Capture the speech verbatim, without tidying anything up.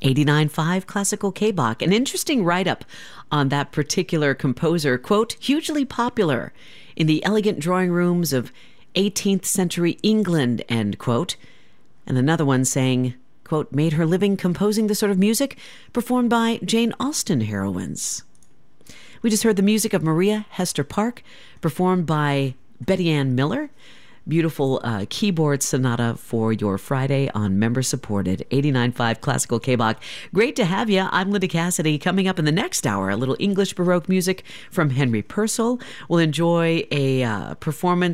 eighty-nine point five Classical K-Bach. An interesting write-up on that particular composer. Quote, hugely popular in the elegant drawing rooms of eighteenth century England, end quote. And another one saying, quote, made her living composing the sort of music performed by Jane Austen heroines. We just heard the music of Maria Hester Park, performed by Betty Ann Miller. Beautiful uh, keyboard sonata for your Friday on member-supported eighty-nine point five Classical K-Bach. Great to have you. I'm Linda Cassidy. Coming up in the next hour, a little English Baroque music from Henry Purcell. We'll enjoy a uh, performance